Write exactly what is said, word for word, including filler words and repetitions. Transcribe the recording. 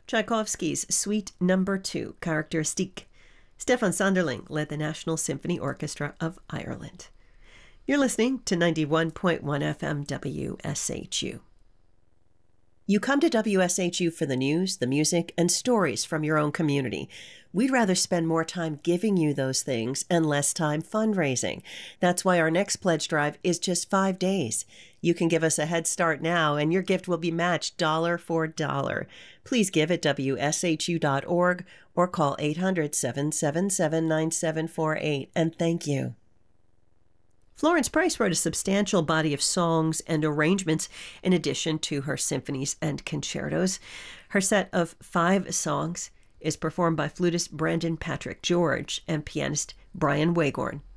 Tchaikovsky's Suite Number Two, Charakteristik. Stefan Sanderling led the National Symphony Orchestra of Ireland. You're listening to ninety-one point one F M W S H U. You come to W S H U for the news, the music, and stories from your own community. We'd rather spend more time giving you those things and less time fundraising. That's why our next pledge drive is just five days. You can give us a head start now, and your gift will be matched dollar for dollar. Please give at W S H U dot org or call eight hundred, seven seven seven, nine seven four eight, and thank you. Florence Price wrote a substantial body of songs and arrangements in addition to her symphonies and concertos. Her set of five songs is performed by flutist Brandon Patrick George and pianist Brian Wagorn.